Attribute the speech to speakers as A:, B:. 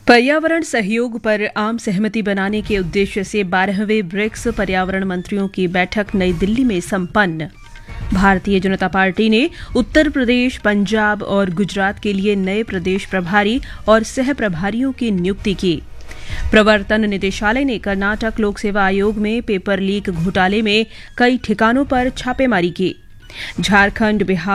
A: पर्यावरण सहयोग पर आम सहमति बनाने के उद्देश्य से 12वें ब्रिक्स पर्यावरण मंत्रियों की बैठक नई दिल्ली में संपन्न। भारतीय जनता पार्टी ने उत्तर प्रदेश, पंजाब और गुजरात के लिए नए प्रदेश प्रभारी और सह प्रभारियों की नियुक्ति की। प्रवर्तन निदेशालय ने कर्नाटक लोक सेवा आयोग में पेपर लीक घोटाले में कई ठिकानों पर छापेमारी की। झारखंड, बिहार